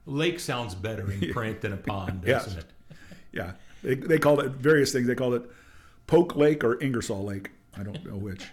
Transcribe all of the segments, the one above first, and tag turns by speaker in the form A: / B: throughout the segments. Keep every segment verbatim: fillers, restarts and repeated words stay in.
A: lake sounds better in print than a pond, doesn't
B: Yes.
A: it?
B: Yeah, they, they called it various things. They called it Polk Lake or Ingersoll Lake. I don't know which.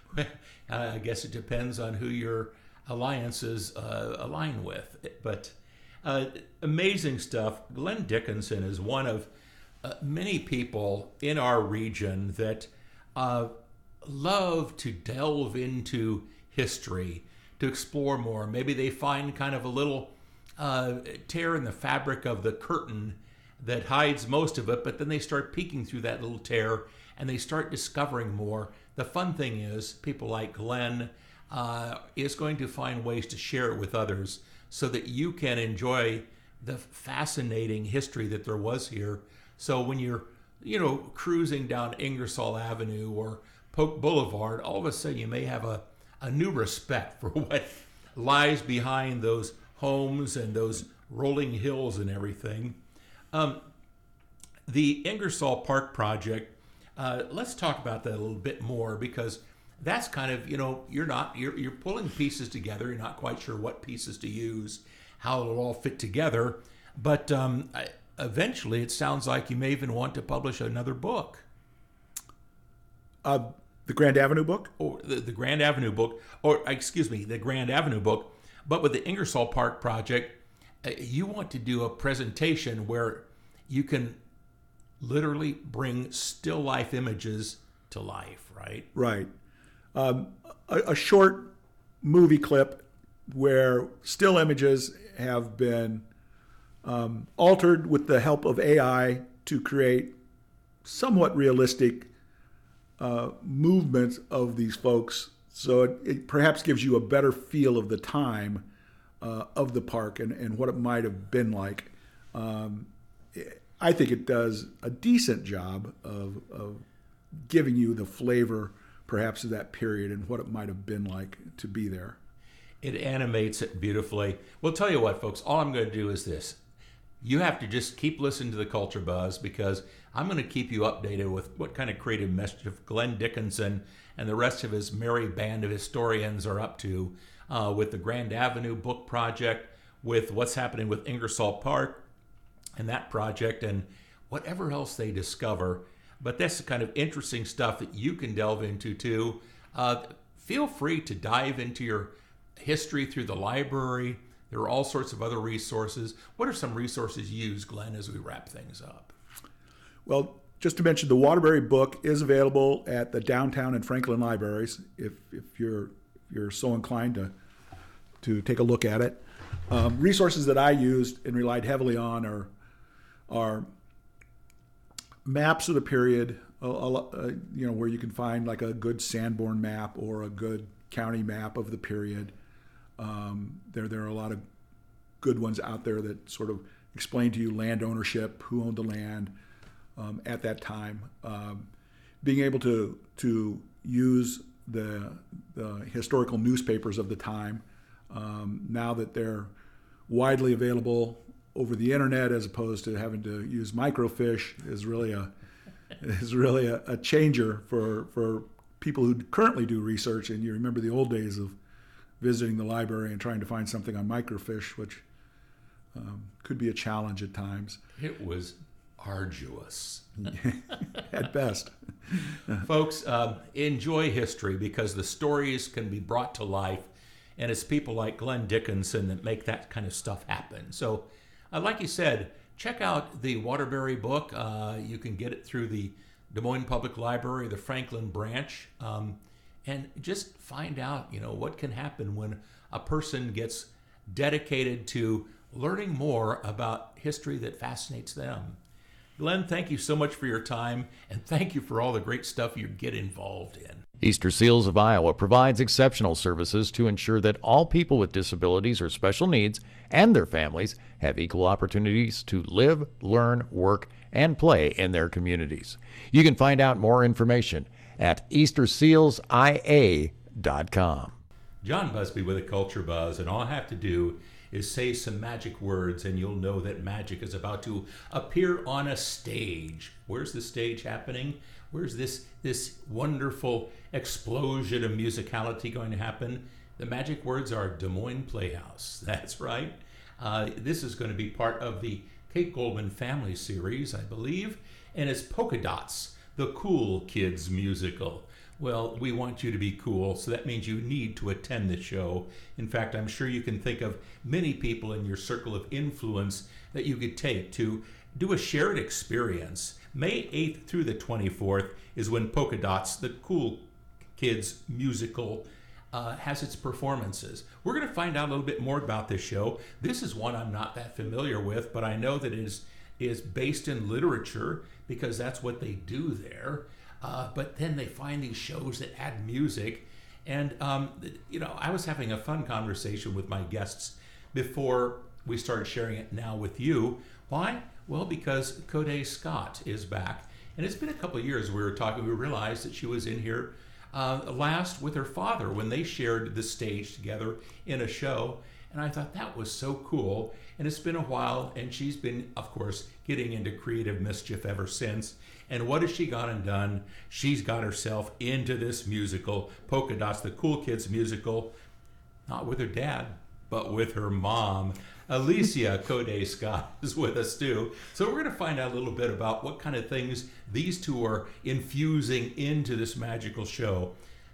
A: I guess it depends on who your alliances uh, align with. But uh, amazing stuff. Glenn Dickinson is one of uh, many people in our region that uh, love to delve into history, to explore more. Maybe they find kind of a little uh, tear in the fabric of the curtain that hides most of it, but then they start peeking through that little tear and they start discovering more. The fun thing is, people like Glenn uh, is going to find ways to share it with others so that you can enjoy the fascinating history that there was here. So when you're, you know, cruising down Ingersoll Avenue or Polk Boulevard, all of a sudden you may have a, a new respect for what lies behind those homes and those rolling hills and everything. Um, the Ingersoll Park project, uh, let's talk about that a little bit more, because that's kind of, you know, you're not, you're, you're pulling pieces together. You're not quite sure what pieces to use, how it'll all fit together. But um, I, eventually it sounds like you may even want to publish another book.
B: Uh, the Grand Avenue book?
A: Or the, the Grand Avenue book, or excuse me, the Grand Avenue book. But with the Ingersoll Park project, uh, you want to do a presentation where you can literally bring still life images to life, right?
B: Right. Um, a, a short movie clip where still images have been um, altered with the help of A I to create somewhat realistic uh, movements of these folks. So it, it perhaps gives you a better feel of the time uh, of the park and, and what it might have been like. Um, I think it does a decent job of, of giving you the flavor, perhaps, of that period and what it might have been like to be there.
A: It animates it beautifully. Well, tell you what, folks, all I'm going to do is this. You have to just keep listening to the Culture Buzz, because I'm going to keep you updated with what kind of creative mischief Glenn Dickinson and the rest of his merry band of historians are up to uh, with the Grand Avenue book project, with what's happening with Ingersoll Park and that project, and whatever else they discover. But that's the kind of interesting stuff that you can delve into too. Uh, feel free to dive into your history through the library. There are all sorts of other resources. What are some resources you use, Glenn, as we wrap things up?
B: Well, just to mention, the Waterbury book is available at the downtown and Franklin libraries if if you're you're so inclined to to take a look at it. Um, resources that I used and relied heavily on are are maps of the period, uh, uh, you know, where you can find like a good Sanborn map or a good county map of the period. Um, there, there are a lot of good ones out there that sort of explain to you land ownership, who owned the land um, at that time. Um, being able to to use the the historical newspapers of the time, um, now that they're widely available over the internet as opposed to having to use microfiche, is really a is really a, a changer for for people who currently do research. And you remember the old days of visiting the library and trying to find something on microfiche, which um, could be a challenge at times.
A: It was arduous.
B: At best.
A: Folks, uh, enjoy history, because the stories can be brought to life, and it's people like Glenn Dickinson that make that kind of stuff happen. So, uh, like you said, check out the Waterbury book. Uh, you can get it through the Des Moines Public Library, the Franklin branch. Um, And just find out, you know, what can happen when a person gets dedicated to learning more about history that fascinates them. Glenn, thank you so much for your time, and thank you for all the great stuff you get involved in.
C: Easter Seals of Iowa provides exceptional services to ensure that all people with disabilities or special needs and their families have equal opportunities to live, learn, work, and play in their communities. You can find out more information at easter seals i a dot com.
A: John Busby with a Culture Buzz, and all I have to do is say some magic words and you'll know that magic is about to appear on a stage. Where's the stage happening? Where's this this wonderful explosion of musicality going to happen? The magic words are Des Moines Playhouse. That's right. Uh, this is going to be part of the Kate Goldman Family Series, I believe, and it's Polka Dots, the Cool Kids musical. Well, we want you to be cool, so that means you need to attend the show. In fact, I'm sure you can think of many people in your circle of influence that you could take to do a shared experience. May eighth through the twenty-fourth is when Polka Dots, the Cool Kids musical, uh, has its performances. We're going to find out a little bit more about this show. This is one I'm not that familiar with, but I know that it is, is based in literature because that's what they do there. Uh, but then they find these shows that add music. And, um, you know, I was having a fun conversation with my guests before we started sharing it now with you. Why? Well, because Code Scott is back. And it's been a couple of years we were talking. We realized that she was in here uh, last with her father when they shared the stage together in a show. And I thought that was so cool. And it's been a while, and she's been, of course, getting into creative mischief ever since. And what has she gone and done? She's got herself into this musical, Polka Dots, the Cool Kids musical, not with her dad, but with her mom. Alicia Code Scott is with us too. So we're going to find out a little bit about what kind of things these two are infusing into this magical show.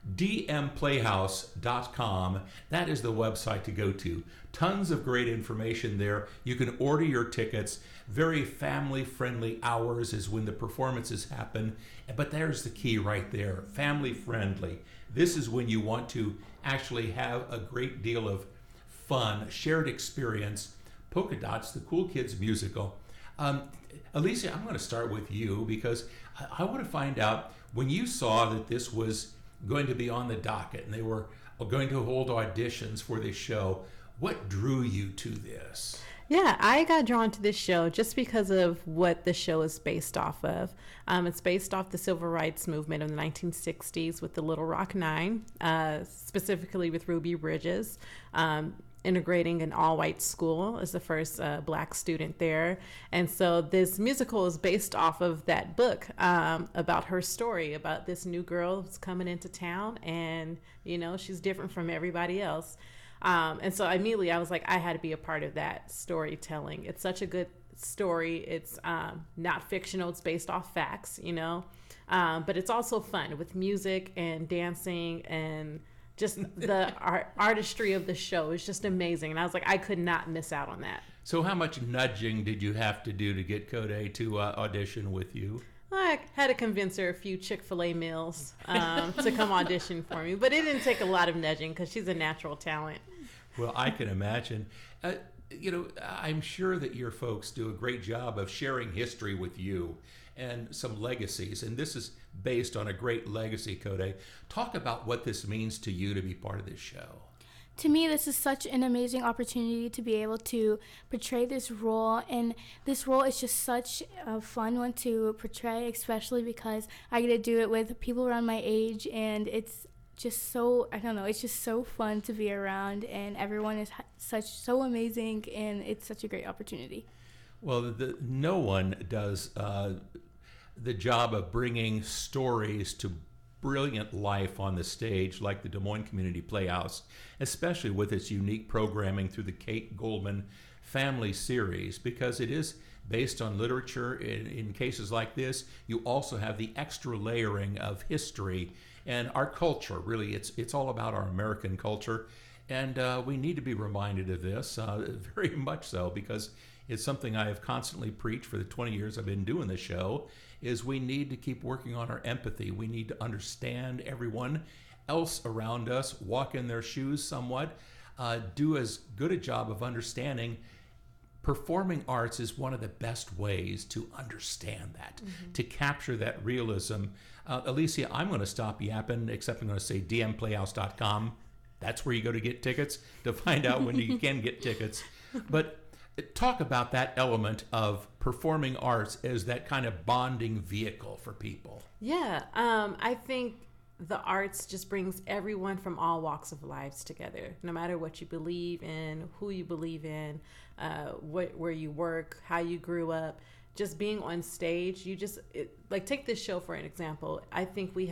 A: d m playhouse dot com, that is the website to go to. Tons of great information there. You can order your tickets. Very family-friendly hours is when the performances happen. But there's the key right there, family-friendly. This is when you want to actually have a great deal of fun, shared experience. Polka Dots, the Cool Kids musical. Um, Alicia, I'm going to start with you because I, I want to find out, when you saw that this was going to be on the docket and they were going to hold auditions for this show, what drew you to this?
D: Yeah, I got drawn to this show just because of what the show is based off of. Um, it's based off the civil rights movement of the nineteen sixties with the Little Rock Nine, uh, specifically with Ruby Bridges, um, integrating an all-white school as the first uh, black student there. And so this musical is based off of that book um, about her story, about this new girl who's coming into town and, you know, she's different from everybody else. Um, and so immediately I was like, I had to be a part of that storytelling. It's such a good story. It's um, not fictional. It's based off facts, you know, um, but it's also fun with music and dancing and just the art, artistry of the show is just amazing. And I was like, I could not miss out on that.
A: So how much nudging did you have to do to get Code to uh, audition with you?
D: I had to convince her a few Chick-fil-A meals um, to come audition for me. But it didn't take a lot of nudging because she's a natural talent.
A: Well, I can imagine. Uh, you know, I'm sure that your folks do a great job of sharing history with you and some legacies. And this is based on a great legacy, Code. Talk about what this means to you to be part of this show.
E: To me, this is such an amazing opportunity to be able to portray this role, and this role is just such a fun one to portray, especially because I get to do it with people around my age, and it's just so, I don't know, it's just so fun to be around, and everyone is such so amazing, and it's such a great opportunity.
A: Well, the, no one does uh, the job of bringing stories to brilliant life on the stage like the Des Moines Community Playhouse, especially with its unique programming through the Kate Goldman Family Series, because it is based on literature. In, in cases like this, you also have the extra layering of history and our culture. Really, it's it's all about our American culture, and uh, we need to be reminded of this, uh, very much so, because it's something I have constantly preached for the twenty years I've been doing the show, is we need to keep working on our empathy. We need to understand everyone else around us, walk in their shoes somewhat, uh, do as good a job of understanding. Performing arts is one of the best ways to understand that, mm-hmm. to capture that realism. Uh, Alicia, I'm going to stop yapping, except I'm going to say d m playhouse dot com. That's where you go to get tickets, to find out when you can get tickets. But talk about that element of performing arts as that kind of bonding vehicle for people.
D: Yeah, um, I think the arts just brings everyone from all walks of lives together, no matter what you believe in, who you believe in, uh, what, where you work, how you grew up. Just being on stage, you just, it, like take this show for an example. I think we have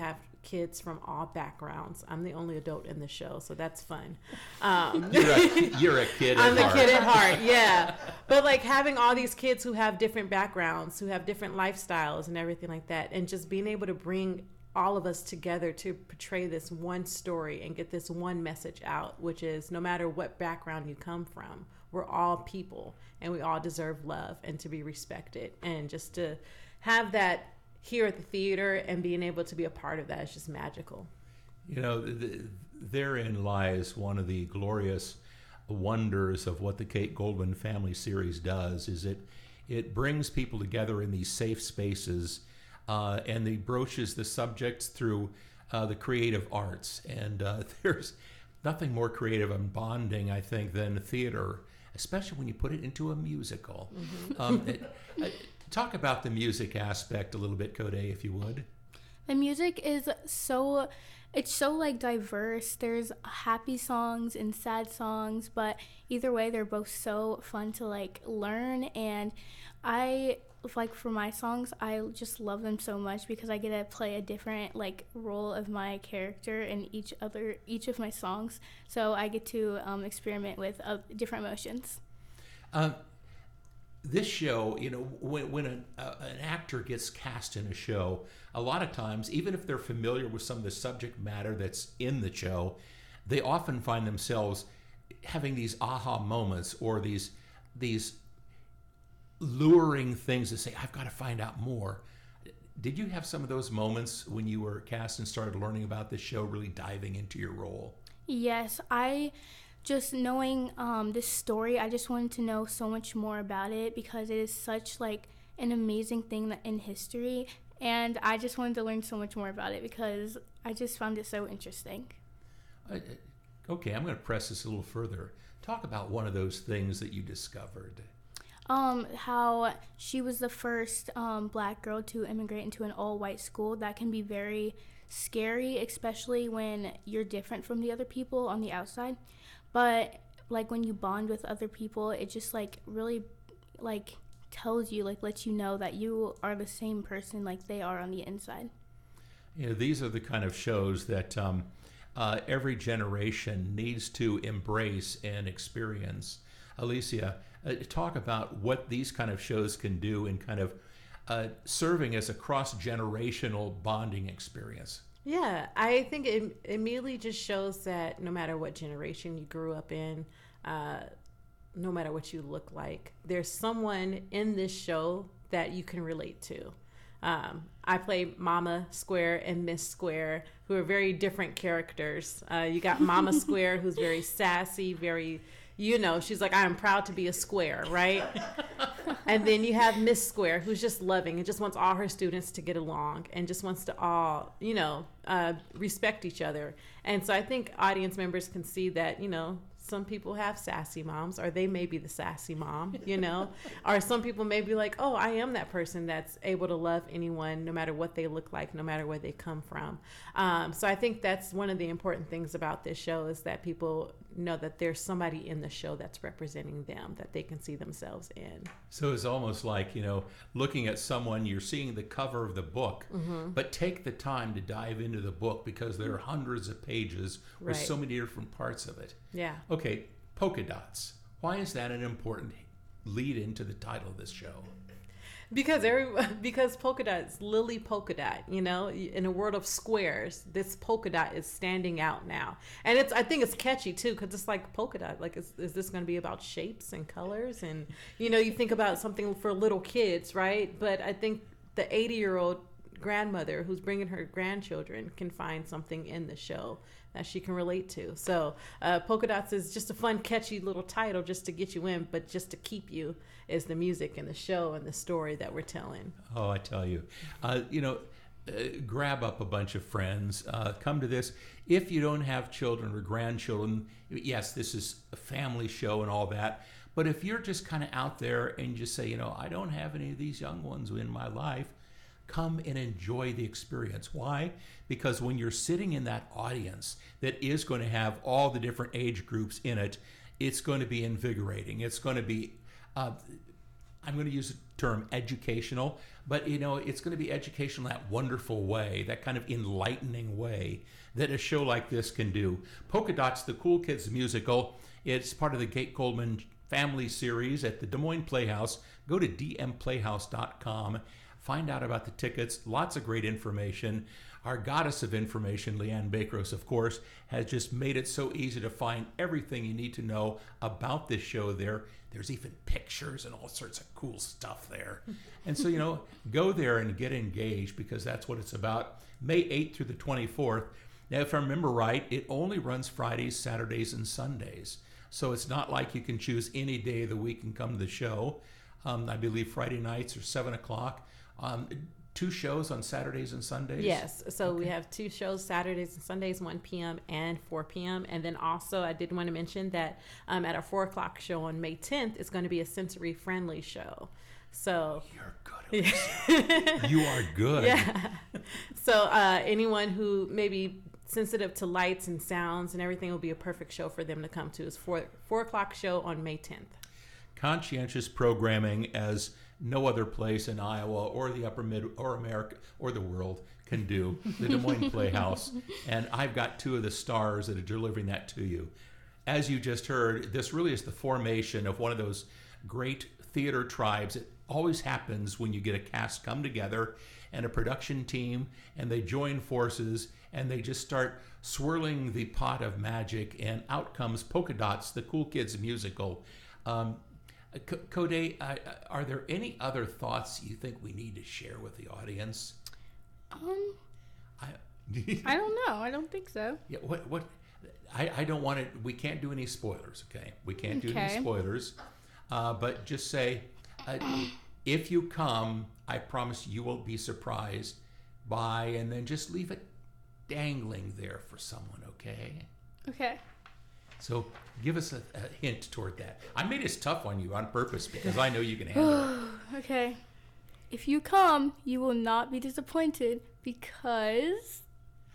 D: kids from all backgrounds. I'm the only adult in the show, so that's fun. Um,
A: You're a, you're a kid at
D: I'm the
A: heart.
D: kid at heart, yeah. But like having all these kids who have different backgrounds, who have different lifestyles and everything like that, and just being able to bring all of us together to portray this one story and get this one message out, which is no matter what background you come from, we're all people and we all deserve love and to be respected. And just to have that here at the theater and being able to be a part of that is just magical.
A: You know, th- therein lies one of the glorious wonders of what the Kate Goldwyn Family Series does, is it it brings people together in these safe spaces, uh, and they broaches the subjects through uh, the creative arts. And uh, there's nothing more creative and bonding, I think, than theater, especially when you put it into a musical. Mm-hmm. Um, it, uh, talk about the music aspect a little bit, Code, if you would.
E: The music is so, it's so like diverse. There's happy songs and sad songs, but either way, they're both so fun to like learn. And I, like for my songs, I just love them so much because I get to play a different like role of my character in each other, each of my songs. So I get to um, experiment with uh, different emotions.
A: Um, This show, you know, when, when an, uh, an actor gets cast in a show, a lot of times, even if they're familiar with some of the subject matter that's in the show, they often find themselves having these aha moments or these these luring things to say, I've got to find out more. Did you have some of those moments when you were cast and started learning about this show, really diving into your role?
E: Yes, I... Just knowing um, this story, I just wanted to know so much more about it because it is such like an amazing thing that in history, and I just wanted to learn so much more about it because I just found it so interesting.
A: Uh, okay, I'm going to press this a little further. Talk about one of those things that you discovered.
E: Um, how she was the first um, black girl to immigrate into an all-white school. That can be very scary, especially when you're different from the other people on the outside. But like when you bond with other people, it just like really like tells you, like lets you know that you are the same person like they are on the inside.
A: You know, these are the kind of shows that um, uh, every generation needs to embrace and experience. Alicia, uh, talk about what these kind of shows can do in kind of uh, serving as a cross-generational bonding experience.
D: Yeah, I think it immediately just shows that no matter what generation you grew up in, uh, no matter what you look like, there's someone in this show that you can relate to. Um, I play Mama Square and Miss Square, who are very different characters. Uh, you got Mama Square, who's very sassy, very, you know, she's like, I am proud to be a square, right? And then you have Miss Square, who's just loving and just wants all her students to get along and just wants to all, you know, uh, respect each other. And so I think audience members can see that, you know, some people have sassy moms, or they may be the sassy mom, you know, or some people may be like, oh, I am that person that's able to love anyone, no matter what they look like, no matter where they come from. Um, so I think that's one of the important things about this show is that people know that there's somebody in the show that's representing them, that they can see themselves in.
A: So it's almost like, you know, looking at someone, you're seeing the cover of the book, mm-hmm. but take the time to dive into the book because there are hundreds of pages with
D: Right.
A: so many different parts of it.
D: Yeah.
A: Okay, polka dots. Why is that an important lead into the title of this show?
D: Because every because polka dot is Lily Polka Dot, you know, in a world of squares, this polka dot is standing out now, and it's I think it's catchy too because it's like polka dot. Like, is, is this going to be about shapes and colors? And you know, you think about something for little kids, right? But I think the eighty-year-old grandmother who's bringing her grandchildren can find something in the show that she can relate to. So uh, polka dots is just a fun, catchy little title just to get you in, but just to keep you is the music and the show and the story that we're telling.
A: Oh, I tell you, uh, you know, uh, grab up a bunch of friends, uh, come to this. If you don't have children or grandchildren, yes, this is a family show and all that. But if you're just kind of out there and just say, you know, I don't have any of these young ones in my life, come and enjoy the experience. Why? Because when you're sitting in that audience that is going to have all the different age groups in it, it's going to be invigorating. It's going to be uh, I'm going to use the term educational, but you know, it's going to be educational in that wonderful way, that kind of enlightening way that a show like this can do. Polka Dots, the Cool Kids musical, it's part of the Kate Coleman family series at the Des Moines Playhouse. Go to d m playhouse dot com, find out about the tickets, lots of great information. Our goddess of information, Leanne Bakros, of course, has just made it so easy to find everything you need to know about this show there. There's even pictures and all sorts of cool stuff there. And so, you know, go there and get engaged, because that's what it's about. May eighth through the twenty-fourth. Now, if I remember right, it only runs Fridays, Saturdays, and Sundays. So it's not like you can choose any day of the week and come to the show. Um, I believe Friday nights are seven o'clock. Um, two shows on Saturdays and Sundays?
D: Yes. So
A: Okay.
D: we have two shows, Saturdays and Sundays, one p.m. and four p.m. And then also, I did want to mention that um, at our four o'clock show on May tenth, it's going to be a sensory-friendly show. So
A: You're good at this. You are good.
D: yeah. So uh, anyone who may be sensitive to lights and sounds and everything will be a perfect show for them to come to. It's four four o'clock show on May tenth.
A: Conscientious programming as no other place in Iowa or the upper mid or America or the world can do. The Des Moines Playhouse. And I've got two of the stars that are delivering that to you. As you just heard, this really is the formation of one of those great theater tribes. It always happens when you get a cast come together and a production team, and they join forces and they just start swirling the pot of magic, and out comes Polka Dots, the Cool Kids musical. Um, C- Code, uh, are there any other thoughts you think we need to share with the audience?
E: Um,
A: I,
E: I don't know. I don't think so.
A: yeah, what, what, I, I don't want to, we can't do any spoilers, okay? We can't do
E: Okay.
A: any spoilers, uh, but just say, uh, if you come, I promise you will be surprised by, and then just leave it dangling there for someone, okay?
E: Okay.
A: So give us a, a hint toward that. I made this tough on you on purpose because I know you can handle it.
E: Okay. If you come, you will not be disappointed because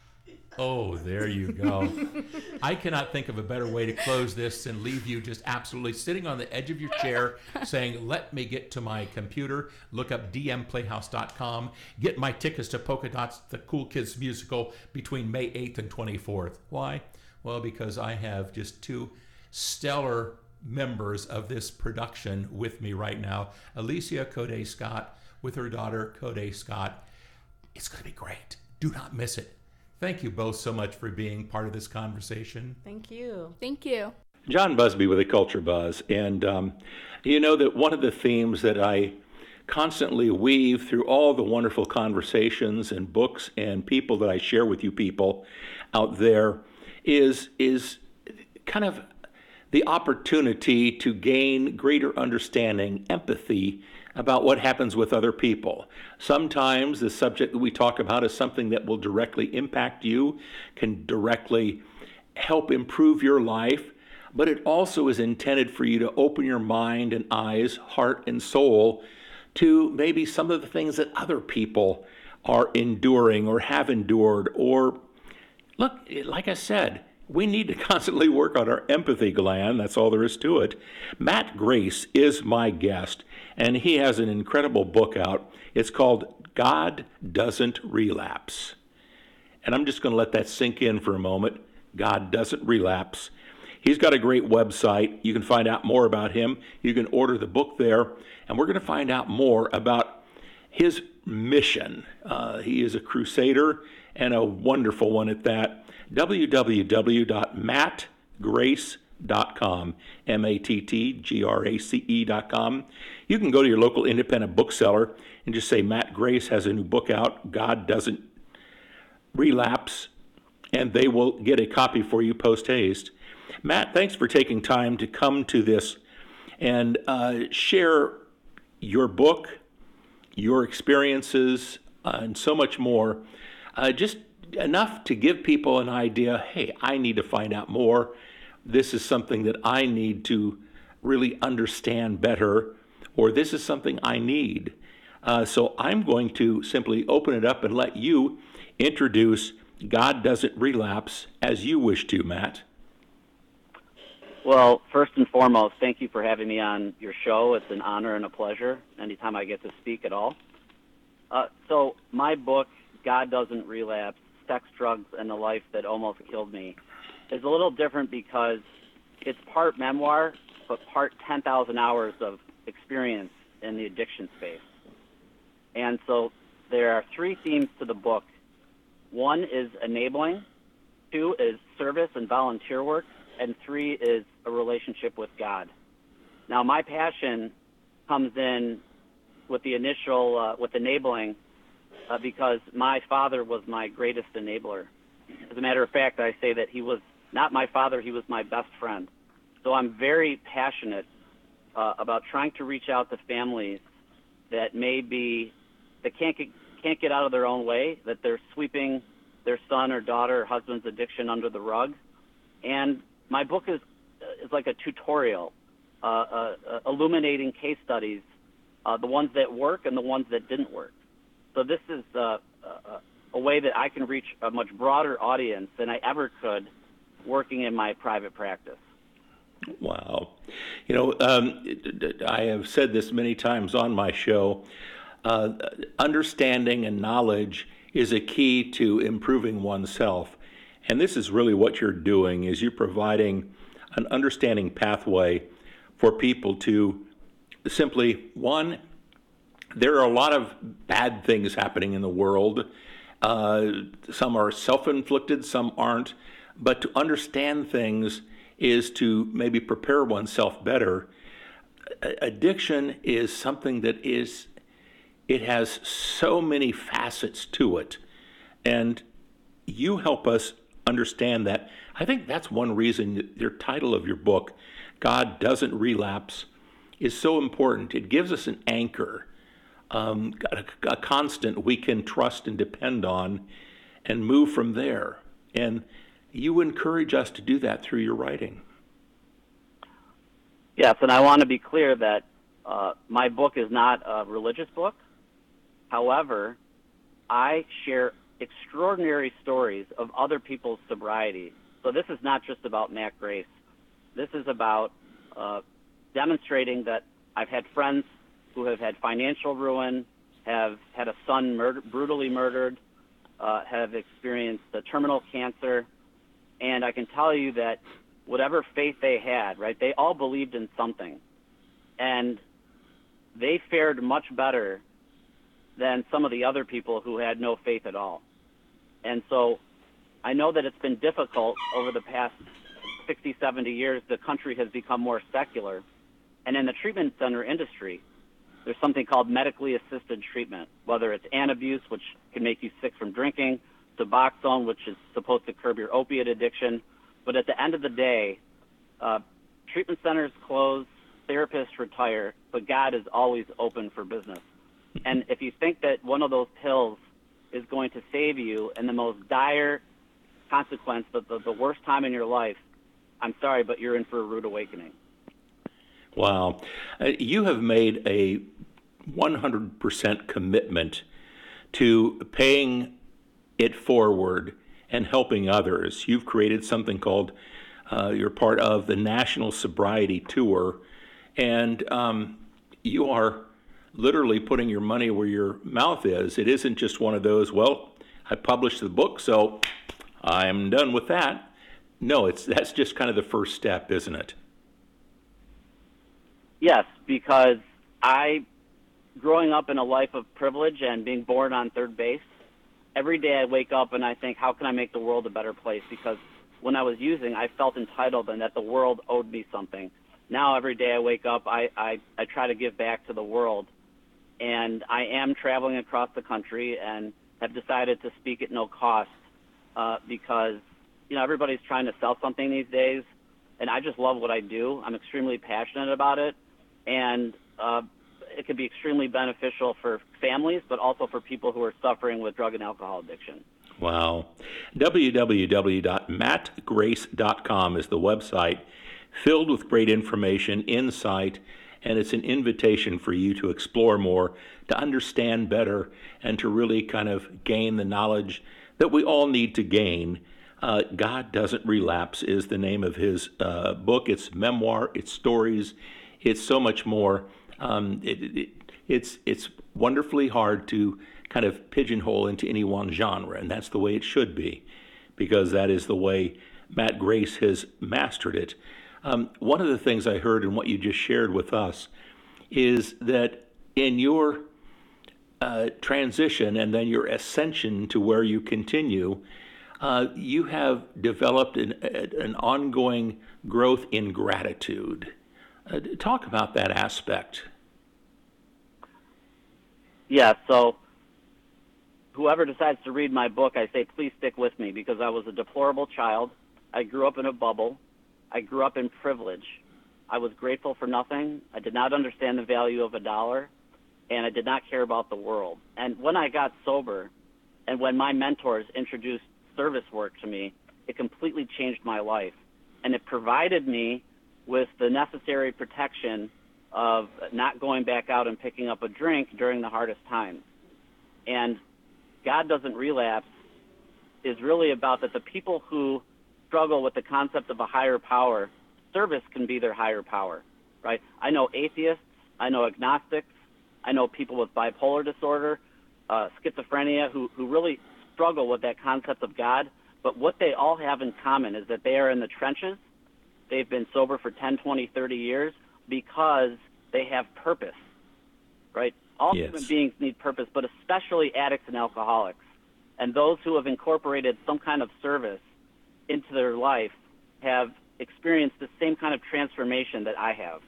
A: Oh, there you go. I cannot think of a better way to close this than leave you just absolutely sitting on the edge of your chair saying, let me get to my computer, look up d m playhouse dot com, get my tickets to Polka Dots, the Cool Kids musical, between May eighth and twenty-fourth. Why? Well, because I have just two stellar members of this production with me right now. Alicia Code Scott with her daughter, Code Scott. It's going to be great. Do not miss it. Thank you both so much for being part of this conversation.
D: Thank you.
E: thank you.
A: John Busby with a Culture Buzz. And um, you know that one of the themes that I constantly weave through all the wonderful conversations and books and people that I share with you people out there is is kind of the opportunity to gain greater understanding, empathy about what happens with other people. Sometimes the subject that we talk about is something that will directly impact you, can directly help improve your life, but it also is intended for you to open your mind and eyes, heart and soul to maybe some of the things that other people are enduring or have endured. Or look, like I said, we need to constantly work on our empathy gland. That's all there is to it. Matt Grace is my guest, and he has an incredible book out. It's called God Doesn't Relapse. And I'm just going to let that sink in for a moment. God Doesn't Relapse. He's got a great website. You can find out more about him. You can order the book there, and we're going to find out more about his mission. Uh, he is a crusader, and a wonderful one at that. w w w dot matt grace dot com, M A T T G R A C E dot com. You can go to your local independent bookseller and just say Matt Grace has a new book out, God Doesn't Relapse, and they will get a copy for you post-haste. Matt, thanks for taking time to come to this and uh, share your book, your experiences, uh, and so much more. Uh, just enough to give people an idea, hey, I need to find out more. This is something that I need to really understand better, or this is something I need. Uh, so I'm going to simply open it up and let you introduce God Doesn't Relapse as you wish to, Matt.
F: Well, first and foremost, thank you for having me on your show. It's an honor and a pleasure anytime I get to speak at all. Uh, so my book, God Doesn't Relapse, Sex, Drugs, and the Life That Almost Killed Me, is a little different because it's part memoir, but part ten thousand hours of experience in the addiction space. And so there are three themes to the book. One is enabling, two is service and volunteer work, and three is a relationship with God. Now, my passion comes in with the initial, uh, with enabling, uh, because my father was my greatest enabler. As a matter of fact, I say that he was not my father, he was my best friend. So I'm very passionate uh, about trying to reach out to families that may be, that can't get, can't get out of their own way, that they're sweeping their son or daughter or husband's addiction under the rug. And my book is, is like a tutorial, uh, uh, uh, illuminating case studies, uh, the ones that work and the ones that didn't work. So this is uh, uh, a way that I can reach a much broader audience than I ever could working in my private practice.
A: Wow. You know, um, I have said this many times on my show. Uh, understanding and knowledge is a key to improving oneself. And this is really what you're doing, is you're providing an understanding pathway for people to simply, one, there are a lot of bad things happening in the world. Uh, some are self-inflicted, some aren't. But to understand things is to maybe prepare oneself better. Addiction is something that is, it has so many facets to it. And you help us understand that. I think that's one reason your title of your book, God Doesn't Relapse, is so important. It gives us an anchor, um, a, a constant we can trust and depend on and move from there. And you encourage us to do that through your writing.
F: Yes, and I want to be clear that uh, my book is not a religious book. However, I share extraordinary stories of other people's sobriety. So this is not just about Matt Grace. This is about uh, demonstrating that I've had friends who have had financial ruin, have had a son murder, brutally murdered, uh, have experienced a terminal cancer, and I can tell you that whatever faith they had, right, they all believed in something. And they fared much better than some of the other people who had no faith at all. And so I know that it's been difficult over the past sixty, seventy years. The country has become more secular. And in the treatment center industry, there's something called medically assisted treatment, whether it's Antabuse, which can make you sick from drinking, Suboxone, which is supposed to curb your opiate addiction. But at the end of the day, uh, treatment centers close, therapists retire, but God is always open for business. And if you think that one of those pills is going to save you in the most dire consequence, the, the, the worst time in your life, I'm sorry, but you're in for a rude awakening.
A: Wow. Uh, you have made a one hundred percent commitment to paying it forward and helping others. You've created something called, uh, you're part of the National Sobriety Tour, and um, you are literally putting your money where your mouth is. It isn't just one of those, well, I published the book, so I'm done with that. No, it's that's just kind of the first step, isn't it?
F: Yes, because I, growing up in a life of privilege and being born on third base, every day I wake up and I think, how can I make the world a better place? Because when I was using, I felt entitled and that the world owed me something. Now every day I wake up, I, I, I try to give back to the world. And I am traveling across the country and have decided to speak at no cost uh, because, you know, everybody's trying to sell something these days. And I just love what I do. I'm extremely passionate about it. And uh, it can be extremely beneficial for families, but also for people who are suffering with drug and alcohol addiction.
A: Wow. w w w dot matt grace dot com is the website, filled with great information, insight, and it's an invitation for you to explore more, to understand better, and to really kind of gain the knowledge that we all need to gain Uh, God Doesn't Relapse is the name of his uh, book. It's memoir, it's stories, it's so much more. Um, it, it, it's it's wonderfully hard to kind of pigeonhole into any one genre, and that's the way it should be, because that is the way Matt Grace has mastered it. Um, one of the things I heard in what you just shared with us is that in your uh, transition and then your ascension to where you continue, uh, you have developed an, an ongoing growth in gratitude. Uh, talk about that aspect.
F: Yeah, so whoever decides to read my book, I say, please stick with me, because I was a deplorable child. I grew up in a bubble. I grew up in privilege. I was grateful for nothing. I did not understand the value of a dollar, and I did not care about the world. And when I got sober, and when my mentors introduced service work to me, it completely changed my life. And it provided me with the necessary protection of not going back out and picking up a drink during the hardest times. And God Doesn't Relapse is really about that the people who struggle with the concept of a higher power, service can be their higher power, right? I know atheists, I know agnostics, I know people with bipolar disorder, uh, schizophrenia, who, who really struggle with that concept of God. But what they all have in common is that they are in the trenches. They've been sober for ten, twenty, thirty years because they have purpose, right? All
A: Yes.
F: human beings need purpose, but especially addicts and alcoholics. And those who have incorporated some kind of service into their life have experienced the same kind of transformation that I have.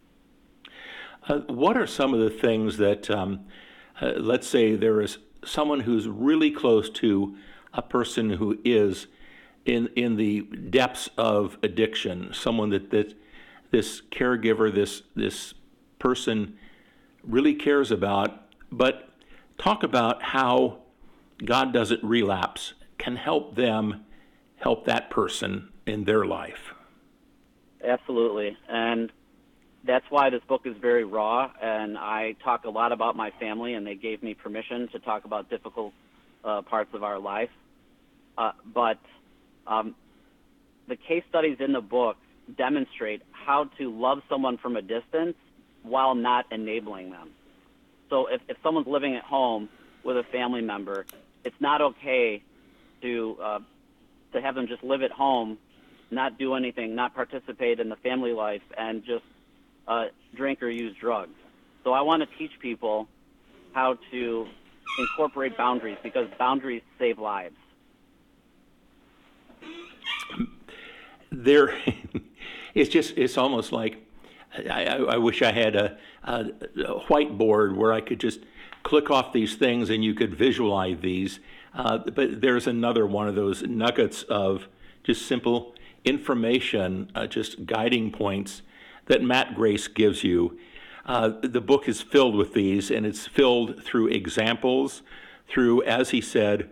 A: Uh, what are some of the things that, um, uh, let's say there is someone who's really close to a person who is in in the depths of addiction, someone that, that this caregiver, this this person really cares about, but talk about how God Doesn't Relapse can help them help that person in their life.
F: Absolutely. And that's why this book is very raw, and I talk a lot about my family, and they gave me permission to talk about difficult uh, parts of our life. Uh, but um, the case studies in the book demonstrate how to love someone from a distance while not enabling them. So if, if someone's living at home with a family member, it's not okay to uh, to have them just live at home, not do anything, not participate in the family life, and just uh, drink or use drugs. So I want to teach people how to incorporate boundaries, because boundaries save lives.
A: There, it's just, it's almost like, I, I, I wish I had a, a, a whiteboard where I could just click off these things and you could visualize these. Uh, but there's another one of those nuggets of just simple information, uh, just guiding points that Matt Grace gives you. Uh, the book is filled with these, and it's filled through examples, through, as he said,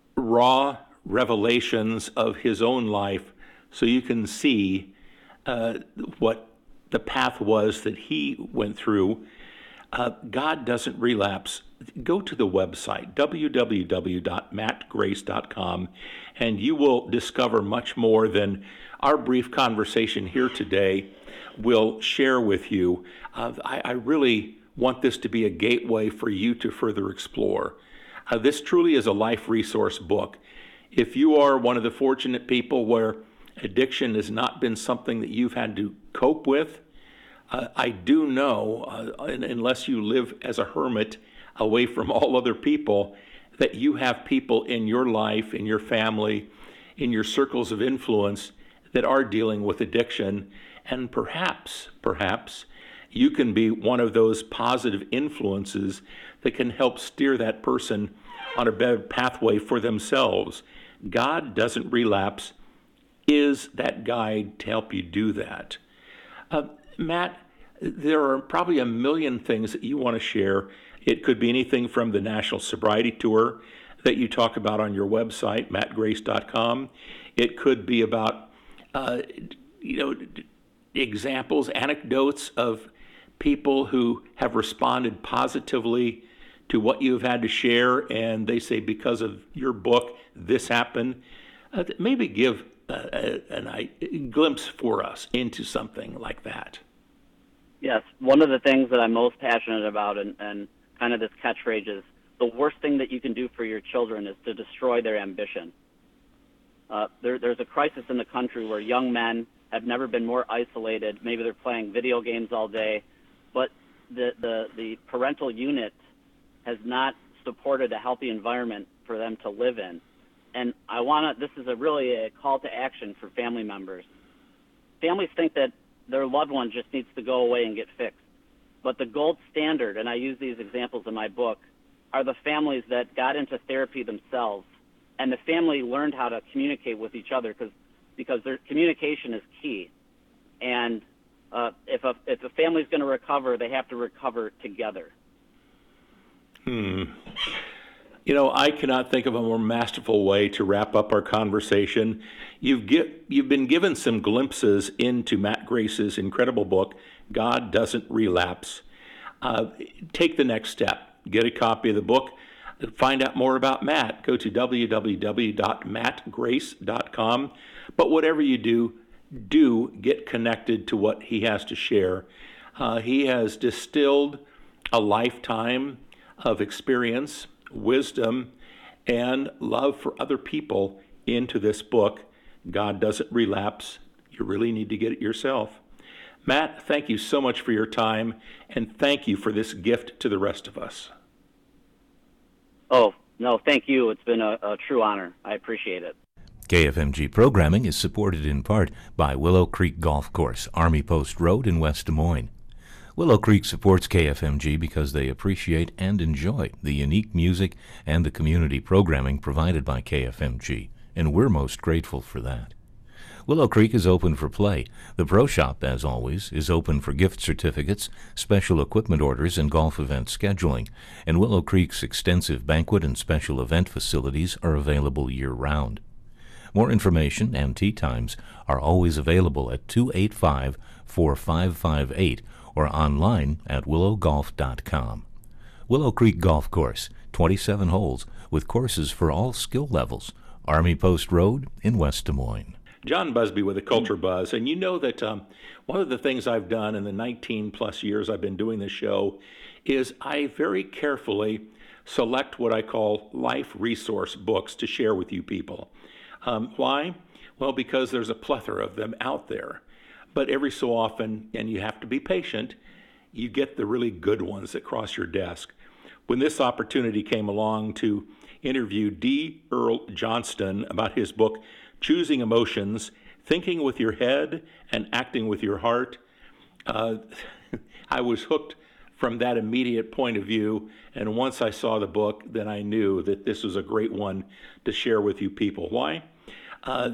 A: raw revelations of his own life, so you can see uh, what the path was that he went through. Uh, God Doesn't Relapse. Go to the website, w w w dot matt grace dot com, and you will discover much more than our brief conversation here today will share with you. Uh, I, I really want this to be a gateway for you to further explore. Uh, this truly is a life resource book. If you are one of the fortunate people where addiction has not been something that you've had to cope with, uh, I do know, uh, unless you live as a hermit away from all other people, that you have people in your life, in your family, in your circles of influence that are dealing with addiction. And perhaps, perhaps, you can be one of those positive influences that can help steer that person on a better pathway for themselves. God Doesn't Relapse is that guide to help you do that. Uh, Matt, there are probably a million things that you want to share. It could be anything from the National Sobriety Tour that you talk about on your website, matt grace dot com. It could be about, uh, you know, examples, anecdotes of people who have responded positively to what you've had to share, and they say, because of your book, this happened. Uh, maybe give uh, a, an, a glimpse for us into something like that.
F: Yes, one of the things that I'm most passionate about, and, and kind of this catchphrase is, the worst thing that you can do for your children is to destroy their ambition. Uh, there, there's a crisis in the country where young men have never been more isolated. Maybe they're playing video games all day, but the, the, the parental unit has not supported a healthy environment for them to live in. And I want to, this is a really a call to action for family members. Families think that their loved one just needs to go away and get fixed. But the gold standard, and I use these examples in my book, are the families that got into therapy themselves, and the family learned how to communicate with each other because because their communication is key. And uh, if a if a family's going to recover, they have to recover together.
A: Hmm. You know, I cannot think of a more masterful way to wrap up our conversation. You've get, you've been given some glimpses into Matt Grace's incredible book, God Doesn't Relapse. Uh, take the next step. Get a copy of the book. Find out more about Matt. Go to w w w dot matt grace dot com. But whatever you do, do get connected to what he has to share. Uh, he has distilled a lifetime of experience, wisdom, and love for other people into this book, God Doesn't Relapse. You really need to get it yourself. Matt, thank you so much for your time, and thank you for this gift to the rest of us.
F: Oh, no, thank you. It's been a, a true honor. I appreciate it.
G: K F M G programming is supported in part by Willow Creek Golf Course, Army Post Road in West Des Moines. Willow Creek supports K F M G because they appreciate and enjoy the unique music and the community programming provided by K F M G, and we're most grateful for that. Willow Creek is open for play. The Pro Shop, as always, is open for gift certificates, special equipment orders, and golf event scheduling. And Willow Creek's extensive banquet and special event facilities are available year-round. More information and tee times are always available at two eight five, four five five eight or online at willow golf dot com. Willow Creek Golf Course, twenty-seven holes, with courses for all skill levels. Army Post Road in West Des Moines.
A: John Busby with a Culture Buzz, and you know that um, one of the things I've done in the nineteen plus years I've been doing this show is I very carefully select what I call life resource books to share with you people. Um, why? Well, because there's a plethora of them out there. But every so often, and you have to be patient, you get the really good ones that cross your desk. When this opportunity came along to interview D. Earl Johnston about his book, Choosing Emotions, Thinking with Your Head and Acting with Your Heart, uh, I was hooked from that immediate point of view. And once I saw the book, then I knew that this was a great one to share with you people. Why? Uh,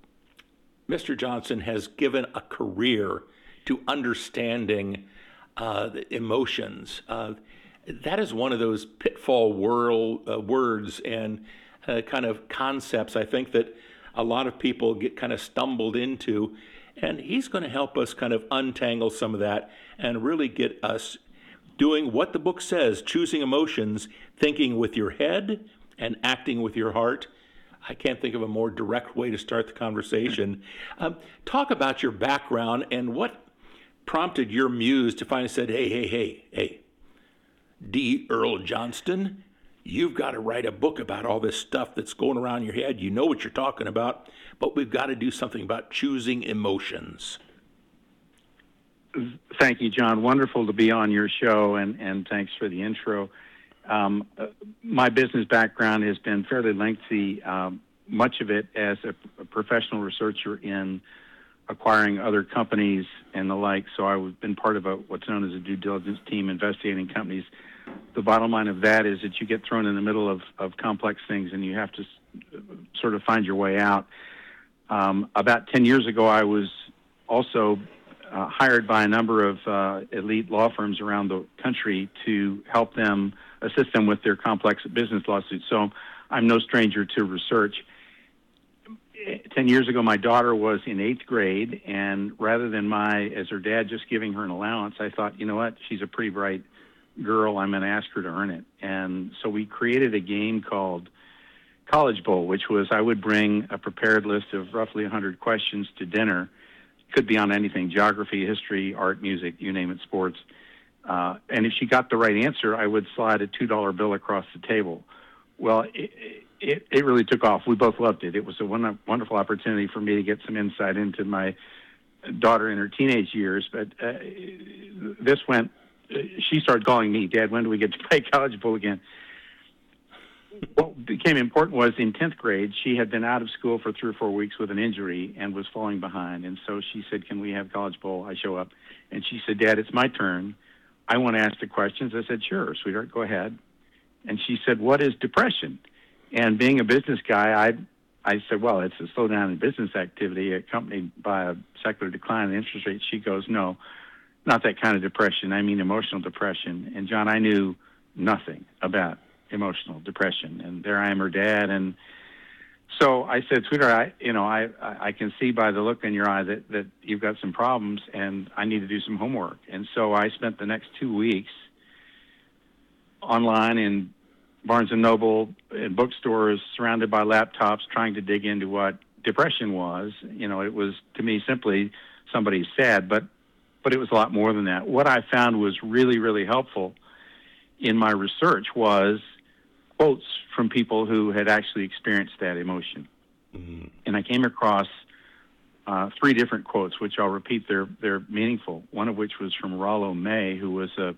A: Mister Johnson has given a career to understanding uh, the emotions. Uh, that is one of those pitfall world, uh, words and uh, kind of concepts, I think, that a lot of people get kind of stumbled into, and he's going to help us kind of untangle some of that and really get us doing what the book says, choosing emotions, thinking with your head and acting with your heart. I can't think of a more direct way to start the conversation. Um, talk about your background and what prompted your muse to finally say, hey, hey, hey, hey, D. Earl Johnston, you've got to write a book about all this stuff that's going around your head. You know what you're talking about, but we've got to do something about choosing emotions.
H: Thank you, John. Wonderful to be on your show, and, and thanks for the intro. Um, uh, my business background has been fairly lengthy, um, much of it as a, a professional researcher in acquiring other companies and the like. So I've been part of a, what's known as a due diligence team investigating companies. The bottom line of that is that you get thrown in the middle of, of complex things and you have to s- sort of find your way out. Um, about ten years ago, I was also uh, hired by a number of uh, elite law firms around the country to help them, assist them with their complex business lawsuits. So I'm no stranger to research. Ten years ago, my daughter was in eighth grade, and rather than my, as her dad, just giving her an allowance, I thought, you know what, she's a pretty bright girl. I'm going to ask her to earn it. And so we created a game called College Bowl, which was I would bring a prepared list of roughly one hundred questions to dinner. Could be on anything, geography, history, art, music, you name it, sports. Uh, and if she got the right answer, I would slide a two dollar bill across the table. Well, it, it, it really took off. We both loved it. It was a one, wonderful opportunity for me to get some insight into my daughter in her teenage years. But uh, this went, she started calling me, Dad, when do we get to play College Bowl again? What became important was in tenth grade, she had been out of school for three or four weeks with an injury and was falling behind. And so she said, can we have College Bowl? I show up. And she said, Dad, it's my turn. I want to ask the questions. I said, sure, sweetheart, go ahead. And she said, what is depression? And being a business guy, I I said, well, it's a slowdown in business activity accompanied by a secular decline in interest rates. She goes, no, not that kind of depression. I mean emotional depression. And, John, I knew nothing about emotional depression. And there I am, her dad. And so I said, sweetheart, I, you know, I, I can see by the look in your eye that, that you've got some problems and I need to do some homework. And so I spent the next two weeks online in Barnes and Noble, in bookstores, surrounded by laptops, trying to dig into what depression was. You know, it was, to me, simply somebody's sad, but, but it was a lot more than that. What I found was really, really helpful in my research was quotes from people who had actually experienced that emotion. Mm-hmm. And I came across uh, three different quotes, which I'll repeat. They're, they're meaningful, one of which was from Rollo May, who was a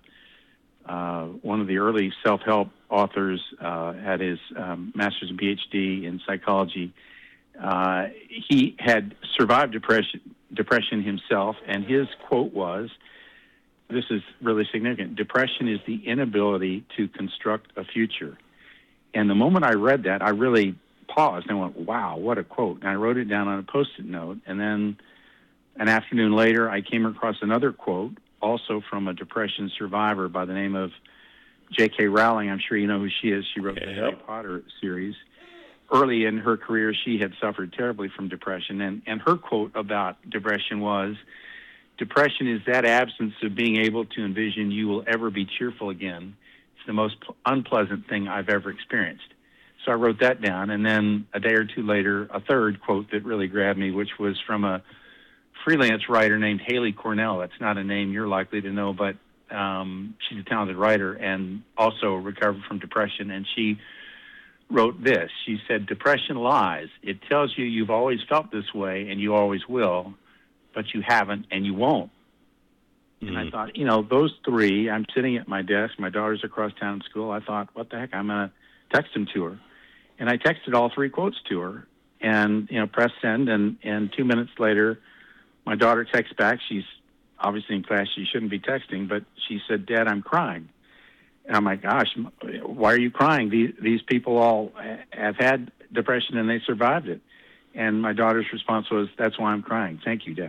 H: Uh, one of the early self-help authors, uh, had his um, master's and P H D in psychology. Uh, he had survived depression, depression himself, and his quote was, this is really significant, depression is the inability to construct a future. And the moment I read that, I really paused and went, wow, what a quote. And I wrote it down on a Post-it note, and then an afternoon later, I came across another quote, also from a depression survivor by the name of J K. Rowling. I'm sure you know who she is. She wrote yeah. the Harry Potter series. Early in her career, she had suffered terribly from depression, and, and her quote about depression was, depression is that absence of being able to envision you will ever be cheerful again. It's the most unpleasant thing I've ever experienced. So I wrote that down, and then a day or two later, a third quote that really grabbed me, which was from a freelance writer named Haley Cornell. That's not a name you're likely to know, but um, she's a talented writer and also recovered from depression. And she wrote this. She said, depression lies. It tells you you've always felt this way and you always will, but you haven't and you won't. Mm-hmm. And I thought, you know, those three, I'm sitting at my desk, my daughter's across town in school. I thought, what the heck, I'm going to text them to her. And I texted all three quotes to her and, you know, press send. And, and two minutes later, my daughter texts back. She's obviously in class. She shouldn't be texting, but she said, Dad, I'm crying. And I'm like, gosh, why are you crying? These, these people all have had depression and they survived it. And my daughter's response was, that's why I'm crying. Thank you, Dad.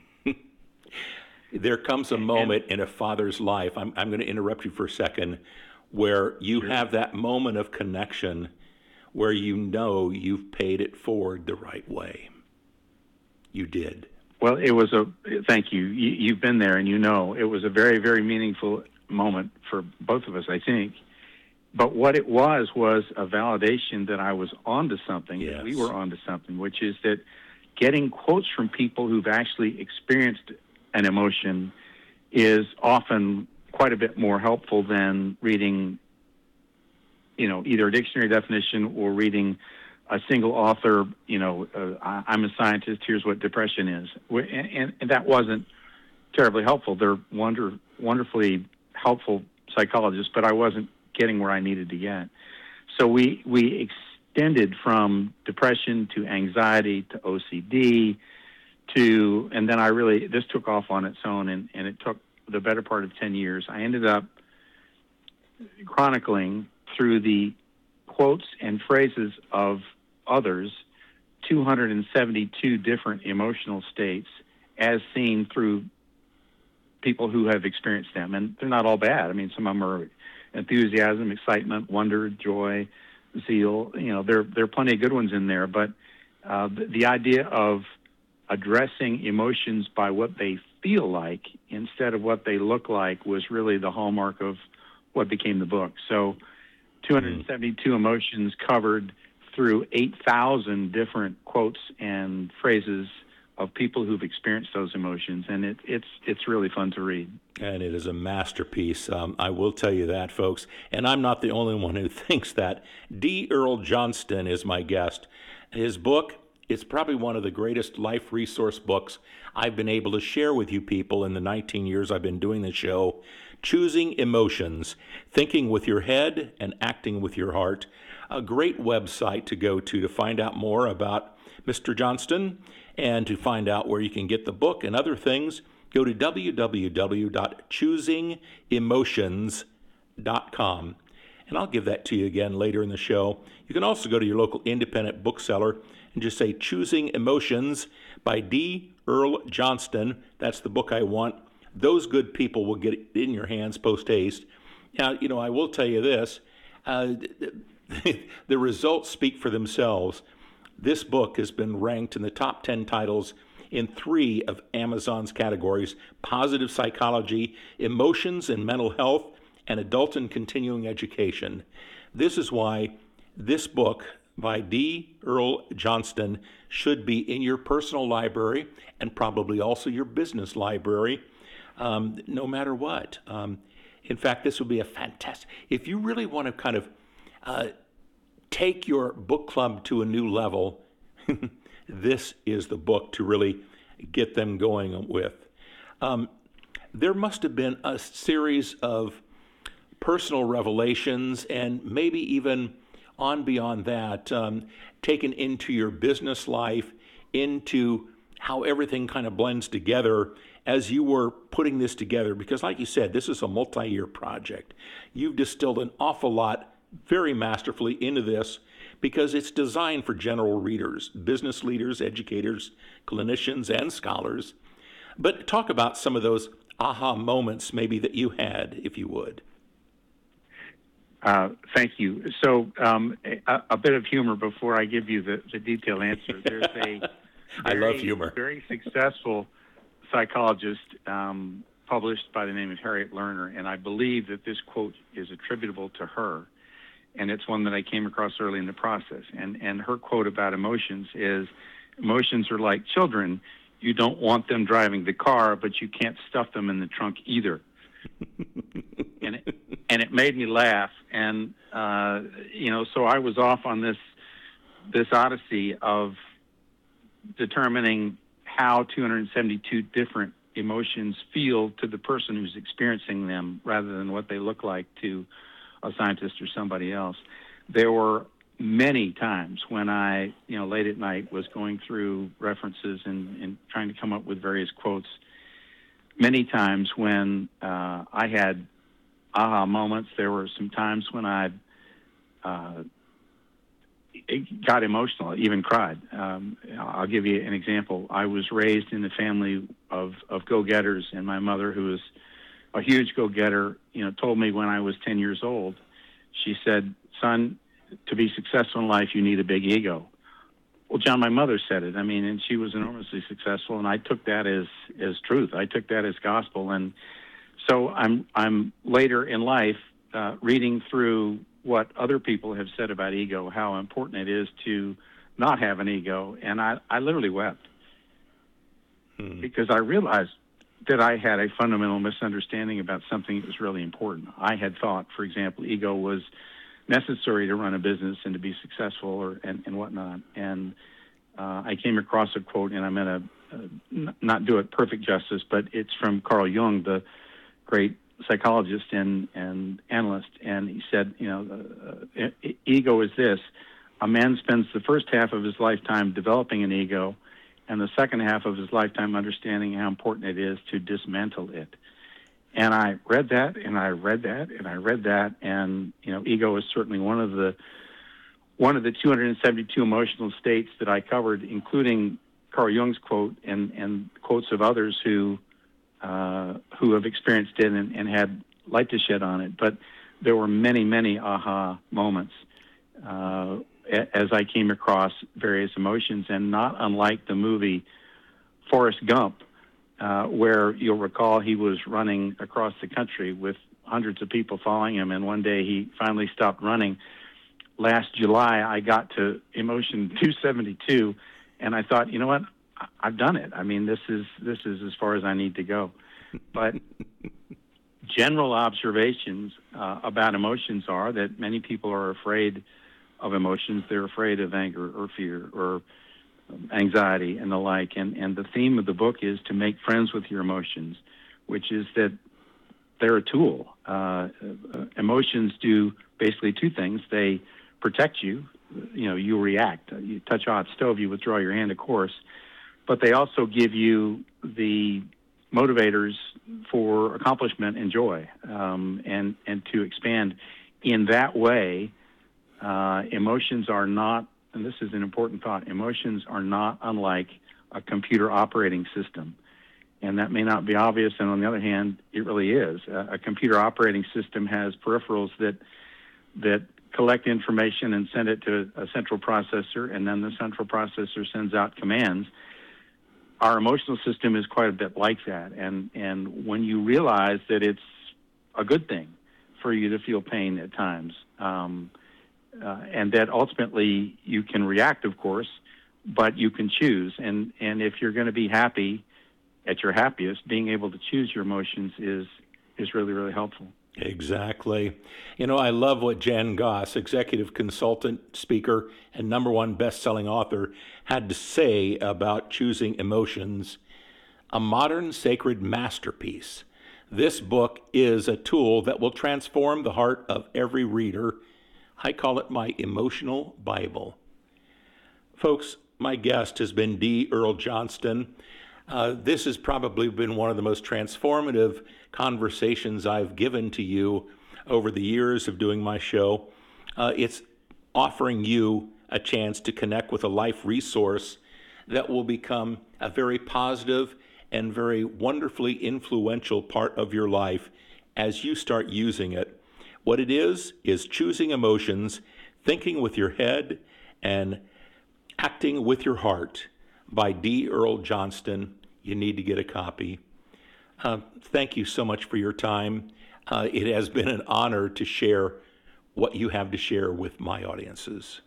A: There comes a moment and, in a father's life, I'm, I'm going to interrupt you for a second, where you sure. have that moment of connection where you know you've paid it forward the right way. You did.
H: Well, it was a, thank you. you. You've been there and you know, it was a very, very meaningful moment for both of us, I think. But what it was, was a validation that I was onto something, yes. that we were onto something, which is that getting quotes from people who've actually experienced an emotion is often quite a bit more helpful than reading, you know, either a dictionary definition or reading a single author, you know, uh, I, I'm a scientist, here's what depression is. And, and, and that wasn't terribly helpful. They're wonder, wonderfully helpful psychologists, but I wasn't getting where I needed to get. So we, we extended from depression to anxiety to O C D to, and then I really, this took off on its own, and, and it took the better part of ten years. I ended up chronicling through the quotes and phrases of others, two hundred seventy-two different emotional states as seen through people who have experienced them. And they're not all bad. I mean, some of them are enthusiasm, excitement, wonder, joy, zeal. You know, there, there are plenty of good ones in there. But uh, the, the idea of addressing emotions by what they feel like instead of what they look like was really the hallmark of what became the book. So two hundred seventy-two mm. emotions covered, through eight thousand different quotes and phrases of people who've experienced those emotions, and it, it's it's really fun to read.
A: And it is a masterpiece. Um, I will tell you that, folks. And I'm not the only one who thinks that. D. Earl Johnston is my guest. His book is probably one of the greatest life resource books I've been able to share with you people in the nineteen years I've been doing the show. Choosing Emotions, Thinking with Your Head and Acting with Your Heart. A great website to go to to find out more about Mister Johnston and to find out where you can get the book and other things. Go to w w w dot choosing emotions dot com. And I'll give that to you again later in the show. You can also go to your local independent bookseller and just say Choosing Emotions by D. Earl Johnston. That's the book I want. Those good people will get it in your hands post haste. Now, you know, I will tell you this. Uh, the results speak for themselves. This book has been ranked in the top ten titles in three of Amazon's categories: positive psychology, emotions and mental health, and adult and continuing education. This is why this book by D. Earl Johnston should be in your personal library and probably also your business library, um, no matter what. Um, in fact, this would be a fantastic, if you really want to kind of uh, take your book club to a new level, this is the book to really get them going with. Um, there must have been a series of personal revelations and maybe even on beyond that, um, taken into your business life, into how everything kind of blends together as you were putting this together. Because like you said, this is a multi-year project. You've distilled an awful lot very masterfully into this because it's designed for general readers, business leaders, educators, clinicians, and scholars. But talk about some of those aha moments maybe that you had, if you would.
H: Uh, thank you. So um, a, a bit of humor before I give you the, the detailed answer. There's a
A: I
H: very,
A: love humor.
H: very successful psychologist um, published by the name of Harriet Lerner, and I believe that this quote is attributable to her, and it's one that I came across early in the process. And, and her quote about emotions is, emotions are like children. You don't want them driving the car, but you can't stuff them in the trunk either. and it, and it made me laugh, and uh, you know, so I was off on this this odyssey of determining how two hundred seventy-two different emotions feel to the person who's experiencing them, rather than what they look like to a scientist or somebody else. There were many times when I, you know, late at night was going through references and, and trying to come up with various quotes. Many times when uh, I had aha moments. There were some times when I uh, got emotional, even cried. Um, I'll give you an example. I was raised in a family of, of go-getters, and my mother, who was a huge go-getter, you know, told me when I was ten years old, she said, "Son, to be successful in life, you need a big ego." Well, John, my mother said it. I mean, and she was enormously successful, and I took that as, as truth. I took that as gospel. And so I'm I'm later in life uh, reading through what other people have said about ego, how important it is to not have an ego, and I, I literally wept hmm. because I realized that I had a fundamental misunderstanding about something that was really important. I had thought, for example, ego was necessary to run a business and to be successful or and, and whatnot. And uh, I came across a quote, and I'm going to uh, n- not do it perfect justice, but it's from Carl Jung, the great psychologist and, and analyst. And he said, you know, uh, uh, ego is this: a man spends the first half of his lifetime developing an ego, and the second half of his lifetime understanding how important it is to dismantle it. And I read that, and I read that, and I read that, and you know, ego is certainly one of the one of the two hundred seventy-two emotional states that I covered, including Carl Jung's quote and, and quotes of others who uh, who have experienced it and, and had light to shed on it. But there were many, many aha moments uh, as I came across various emotions, and not unlike the movie Forrest Gump. Uh, where you'll recall he was running across the country with hundreds of people following him, and one day he finally stopped running. last July, I got to emotion two seventy-two, and I thought, you know what, I've done it. I mean, this is this is as far as I need to go. But general observations uh, about emotions are that many people are afraid of emotions. They're afraid of anger or fear or anxiety and the like. And, and the theme of the book is to make friends with your emotions, which is that they're a tool. Uh, emotions do basically two things. They protect you. You know, you react. You touch a hot stove, you withdraw your hand, of course. But they also give you the motivators for accomplishment and joy, um, and, and to expand. In that way, uh, emotions are not, and this is an important thought, emotions are not unlike a computer operating system. And that may not be obvious, and on the other hand, it really is. Uh, a computer operating system has peripherals that that collect information and send it to a central processor, and then the central processor sends out commands. Our emotional system is quite a bit like that, and, and when you realize that it's a good thing for you to feel pain at times, um, uh, and that ultimately you can react, of course, but you can choose. And, and if you're going to be happy at your happiest, being able to choose your emotions is is really, really helpful.
A: Exactly. You know, I love what Jan Goss, executive consultant, speaker, and number one best-selling author, had to say about choosing emotions. A modern sacred masterpiece. This book is a tool that will transform the heart of every reader. I call it my emotional Bible. Folks, my guest has been D. Earl Johnston. Uh, this has probably been one of the most transformative conversations I've given to you over the years of doing my show. Uh, it's offering you a chance to connect with a life resource that will become a very positive and very wonderfully influential part of your life as you start using it. What it is, is choosing emotions, thinking with your head, and acting with your heart. By D. Earl Johnston. You need to get a copy. Uh, thank you so much for your time. Uh, it has been an honor to share what you have to share with my audiences.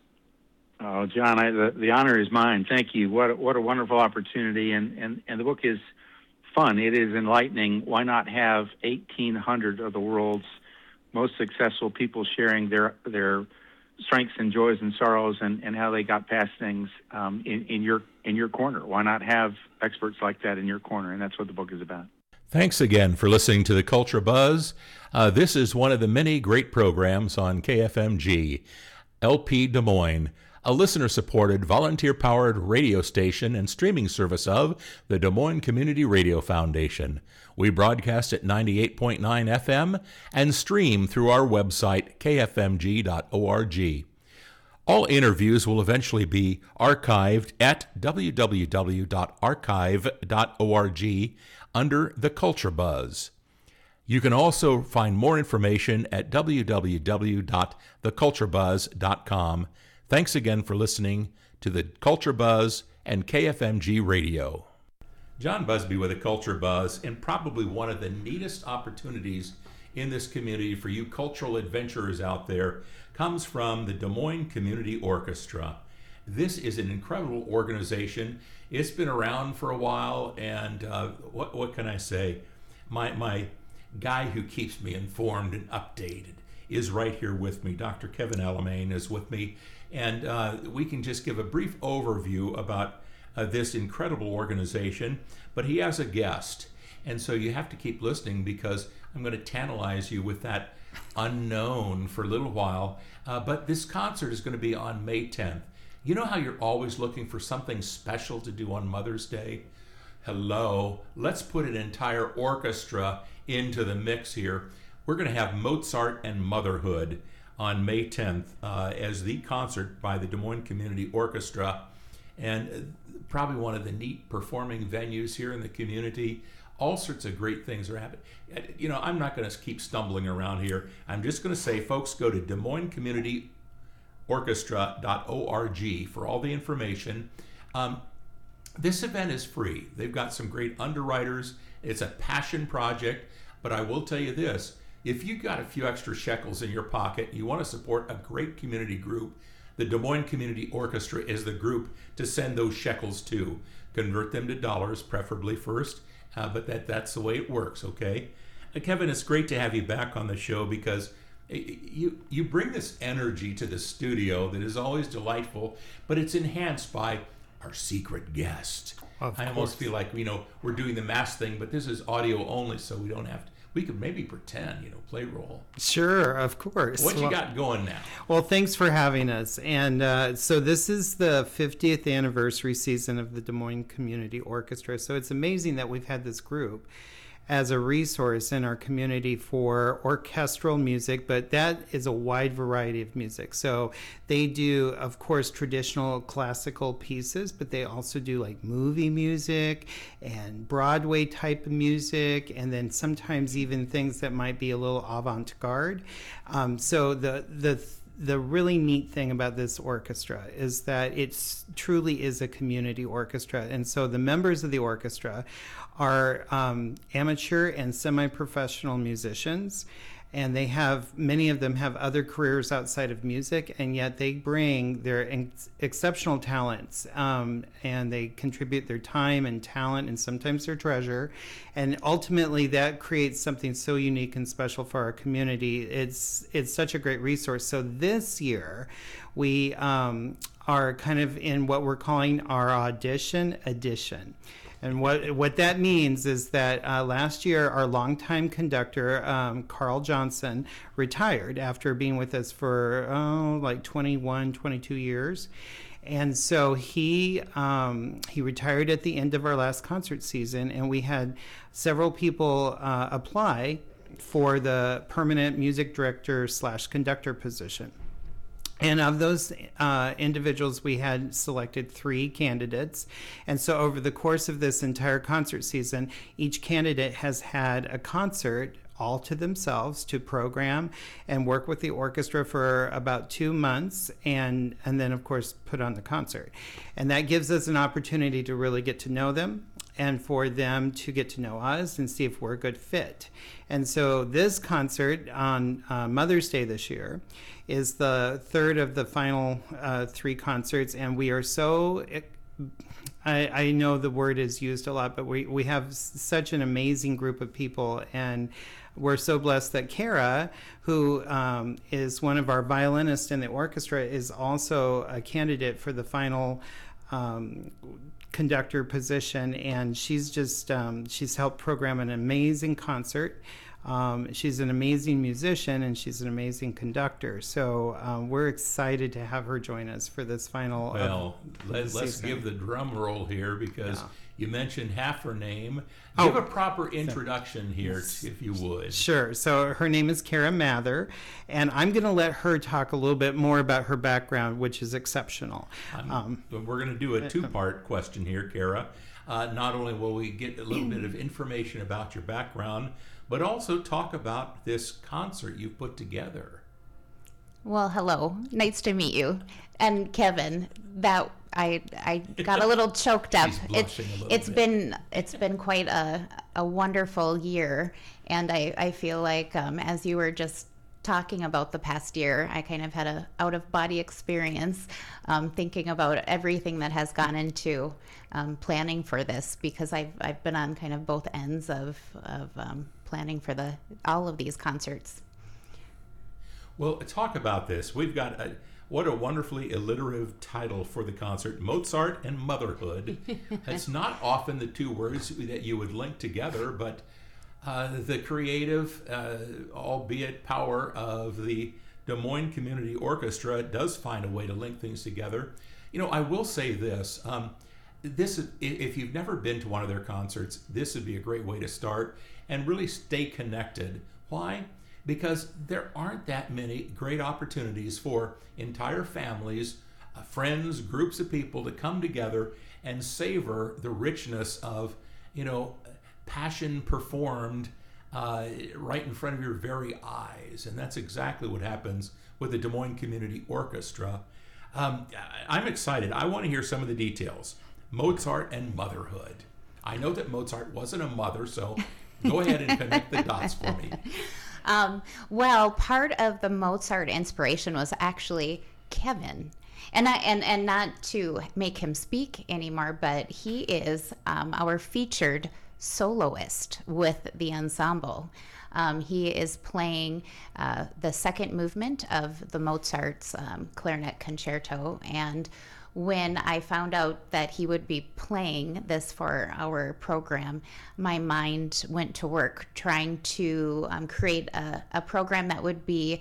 H: Oh, John, I, the, the honor is mine. Thank you. What a, what a wonderful opportunity. And, and, and the book is fun. It is enlightening. Why not have eighteen hundred of the world's most successful people sharing their their strengths and joys and sorrows and, and how they got past things um, in, in your in your corner? Why not have experts like that in your corner? And that's what the book is about.
A: Thanks again for listening to the Culture Buzz. Uh, this is one of the many great programs on K F M G, L P Des Moines, a listener-supported, volunteer-powered radio station and streaming service of the Des Moines Community Radio Foundation. We broadcast at ninety-eight point nine F M and stream through our website, k f m g dot org. All interviews will eventually be archived at w w w dot archive dot org under The Culture Buzz. You can also find more information at w w w dot the culture buzz dot com. Thanks again for listening to The Culture Buzz and K F M G Radio. John Busby with The Culture Buzz, and probably one of the neatest opportunities in this community for you cultural adventurers out there comes from the Des Moines Community Orchestra. This is an incredible organization. It's been around for a while, and uh, what what can I say? My my guy who keeps me informed and updated is right here with me. Doctor Kevin Alamane is with me, and uh, we can just give a brief overview about uh, this incredible organization, but he has a guest, and so you have to keep listening because I'm going to tantalize you with that unknown for a little while, uh, but this concert is going to be on May tenth. You know how you're always looking for something special to do on Mother's Day? Hello, let's put an entire orchestra into the mix here. We're going to have Mozart and Motherhood on May tenth uh, as the concert by the Des Moines Community Orchestra, and probably one of the neat performing venues here in the community. All sorts of great things are happening. You know, I'm not going to keep stumbling around here. I'm just going to say, folks, go to Des Moines Community Orchestra dot org for all the information. Um, this event is free. They've got some great underwriters. It's a passion project, but I will tell you this, if you got a few extra shekels in your pocket, you want to support a great community group, the Des Moines Community Orchestra is the group to send those shekels to. Convert them to dollars, preferably first, uh, but that, that's the way it works, okay? Uh, Kevin, it's great to have you back on the show because you you bring this energy to the studio that is always delightful, but it's enhanced by our secret guest.
I: Of
A: I
I: course.
A: almost feel like, you know, we're doing the mask thing, but this is audio only, so we don't have to. We could maybe pretend, you know, play role.
I: Sure, of course.
A: What you
I: Well-
A: got going now?
I: Well, thanks for having us. And uh, so this is the fiftieth anniversary season of the Des Moines Community Orchestra. So it's amazing that we've had this group as a resource in our community for orchestral music, but that is a wide variety of music. So they do, of course, traditional classical pieces, but they also do like movie music and Broadway type of music, and then sometimes even things that might be a little avant-garde. Um, so the the the really neat thing about this orchestra is that it truly is a community orchestra. And so the members of the orchestra are um, amateur and semi-professional musicians. And they have, many of them have other careers outside of music, and yet they bring their ex- exceptional talents um, and they contribute their time and talent and sometimes their treasure. And ultimately that creates something so unique and special for our community. It's, it's such a great resource. So this year we um, are kind of in what we're calling our audition edition. And what what that means is that uh, last year, our longtime conductor, um, Carl Johnson, retired after being with us for, oh, like twenty-one, twenty-two years. And so he um, he retired at the end of our last concert season, and we had several people uh, apply for the permanent music director slash conductor position. And of those uh, individuals, we had selected three candidates. And so over the course of this entire concert season, each candidate has had a concert all to themselves to program and work with the orchestra for about two months and, and then, of course, put on the concert. And that gives us an opportunity to really get to know them and for them to get to know us and see if we're a good fit. And so this concert on uh, Mother's Day this year is the third of the final uh, three concerts, and we are so, I, I know the word is used a lot, but we, we have such an amazing group of people, and we're so blessed that Kara, who um, is one of our violinists in the orchestra, is also a candidate for the final um, conductor position, and she's just, um, she's helped program an amazing concert. Um, she's an amazing musician and she's an amazing conductor. So um, we're excited to have her join us for this final.
A: Well,
I: of,
A: let,
I: of
A: let's
I: season.
A: give the drum roll here because
I: Yeah.
A: you mentioned half her name.
I: Oh.
A: Give a proper introduction here, if you would.
I: Sure. So her name is Kara Mather, and I'm going to let her talk a little bit more about her background, which is exceptional. Um,
A: We're going to do a two-part question here, Kara. Uh, not only will we get a little bit of information about your background, but also talk about this concert you've put together.
J: Well, hello. Nice to meet you. And Kevin, that I I got a little choked up.
A: She's
J: It's
A: blushing a little
J: it's
A: bit.
J: been it's been quite a a wonderful year, and I I feel like um, as you were just talking about the past year, I kind of had a out of body experience, um, thinking about everything that has gone into um, planning for this, because I've I've been on kind of both ends of of um, planning for the all of these concerts.
A: Well, talk about this. We've got a, what a wonderfully alliterative title for the concert, Mozart and Motherhood. It's not often the two words that you would link together, but uh, the creative, uh, albeit power of the Des Moines Community Orchestra does find a way to link things together. You know, I will say this. Um, this is, if you've never been to one of their concerts, this would be a great way to start and really stay connected. Why? Because there aren't that many great opportunities for entire families, uh, friends, groups of people to come together and savor the richness of, you know, passion performed uh, right in front of your very eyes. And that's exactly what happens with the Des Moines Community Orchestra. Um, I'm excited. I want to hear some of the details. Mozart and motherhood. I know that Mozart wasn't a mother, so go ahead and connect the dots for me.
J: Um, well, part of the Mozart inspiration was actually Kevin. And I and, and not to make him speak anymore, but he is um, our featured soloist with the ensemble. Um, he is playing uh, the second movement of the Mozart's um, clarinet concerto, and when I found out that he would be playing this for our program, my mind went to work trying to um, create a, a program that would be